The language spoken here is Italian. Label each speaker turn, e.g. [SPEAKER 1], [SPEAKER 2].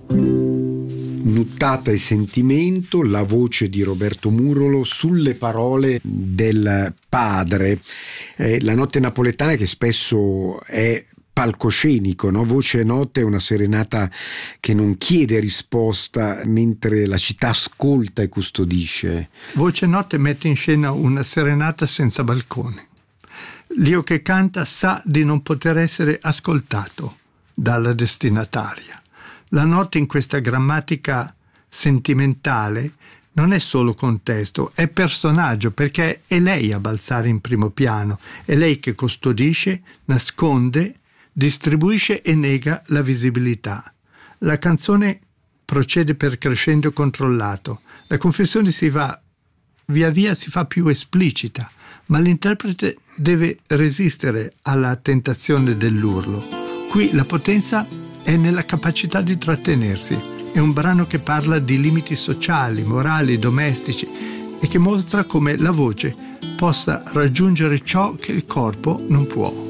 [SPEAKER 1] Nuttata e sentimento, la voce di Roberto Murolo sulle parole del padre. La notte napoletana, che spesso è palcoscenico, no? Voce e notte è una serenata che non chiede risposta mentre la città ascolta e custodisce.
[SPEAKER 2] Voce e notte mette in scena una serenata senza balcone. L'io che canta sa di non poter essere ascoltato dalla destinataria. La notte in questa grammatica sentimentale non è solo contesto, è personaggio, perché è lei a balzare in primo piano, è lei che custodisce, nasconde, distribuisce e nega la visibilità. La canzone procede per crescendo controllato, la confessione via via si fa più esplicita, ma l'interprete deve resistere alla tentazione dell'urlo. Qui la potenza è nella capacità di trattenersi. È un brano che parla di limiti sociali, morali, domestici e che mostra come la voce possa raggiungere ciò che il corpo non può.